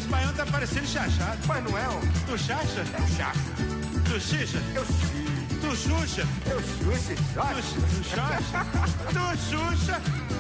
Esse baiano tá parecendo chachado. Mas não é, ó. Tu chacha? Eu chacho. Tu xixa? Eu xixi. Tu xuxa? Eu xuxi. Tu xuxa? Tu xuxa?